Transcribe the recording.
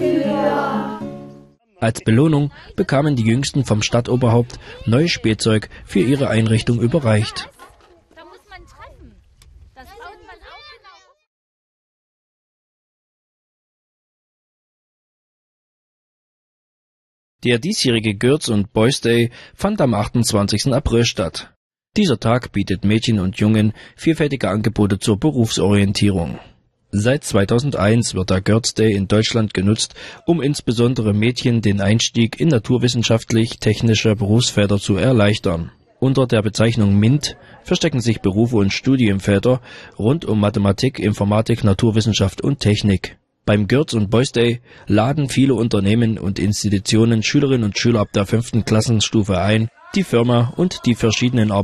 dafür. Als Belohnung bekamen die Jüngsten vom Stadtoberhaupt neues Spielzeug für ihre Einrichtung überreicht. Da muss man treffen. Das baut man auch genau. Der diesjährige Girls und Boys Day fand am 28. April statt. Dieser Tag bietet Mädchen und Jungen vielfältige Angebote zur Berufsorientierung. Seit 2001 wird der Girls Day in Deutschland genutzt, um insbesondere Mädchen den Einstieg in naturwissenschaftlich-technische Berufsfelder zu erleichtern. Unter der Bezeichnung MINT verstecken sich Berufe und Studienfelder rund um Mathematik, Informatik, Naturwissenschaft und Technik. Beim Girls und Boys Day laden viele Unternehmen und Institutionen Schülerinnen und Schüler ab der 5. Klassenstufe ein, die Firma und die verschiedenen